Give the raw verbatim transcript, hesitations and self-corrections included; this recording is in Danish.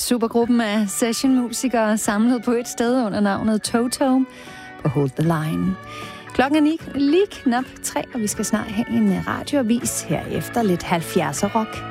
Supergruppen af sessionmusikere samlet på et sted under navnet Toto på Hold the Line. Klokken er lige, lige knap tre, og vi skal snart have en radioavis herefter lidt halvfjerdser rock.